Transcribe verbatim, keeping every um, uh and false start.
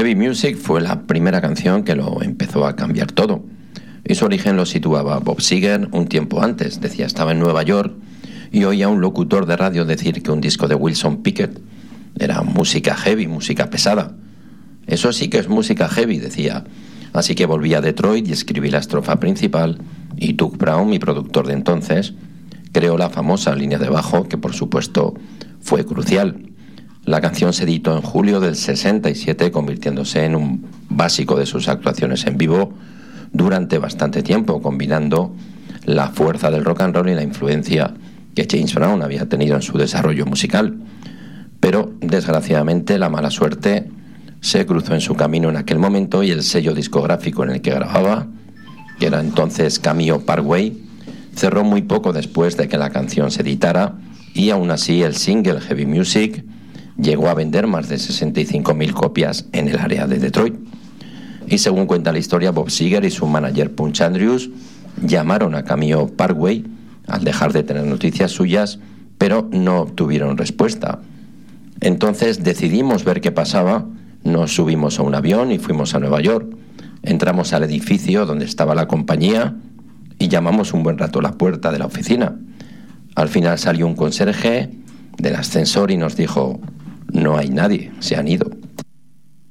Heavy Music fue la primera canción que lo empezó a cambiar todo. Y su origen lo situaba Bob Seger un tiempo antes. Decía, estaba en Nueva York y oía a un locutor de radio decir que un disco de Wilson Pickett era música heavy, música pesada. Eso sí que es música heavy, decía. Así que volví a Detroit y escribí la estrofa principal, y Doug Brown, mi productor de entonces, creó la famosa línea de bajo, que por supuesto fue crucial. La canción se editó en julio del sesenta y siete, convirtiéndose en un básico de sus actuaciones en vivo durante bastante tiempo, combinando la fuerza del rock and roll y la influencia que James Brown había tenido en su desarrollo musical. Pero, desgraciadamente, la mala suerte se cruzó en su camino en aquel momento y el sello discográfico en el que grababa, que era entonces Cameo Parkway, cerró muy poco después de que la canción se editara, y aún así el single Heavy Music llegó a vender más de sesenta y cinco mil copias en el área de Detroit. Y según cuenta la historia, Bob Seger y su manager Punch Andrews llamaron a Cameo Parkway al dejar de tener noticias suyas, pero no obtuvieron respuesta. Entonces decidimos ver qué pasaba, nos subimos a un avión y fuimos a Nueva York. Entramos al edificio donde estaba la compañía y llamamos un buen rato a la puerta de la oficina. Al final salió un conserje del ascensor y nos dijo: no hay nadie, se han ido.